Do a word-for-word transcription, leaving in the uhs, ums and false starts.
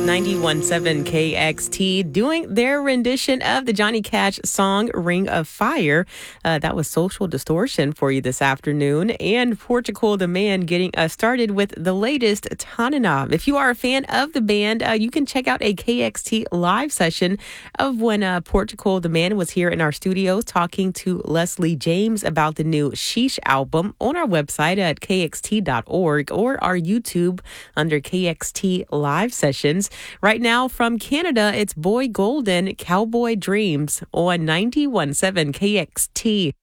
ninety-one point seven K X T doing their rendition of the Johnny Cash song Ring of Fire. Uh, that was Social Distortion for you this afternoon. And Portugal the Man getting us started with the latest Tanana. If you are a fan of the band, uh, you can check out a K X T live session of when uh, Portugal the Man was here in our studios talking to Leslie James about the new Sheesh album on our website at K X T dot org or our YouTube under K X T live sessions. Right now from Canada, it's Boy Golden, Cowboy Dreams on ninety-one point seven K X T.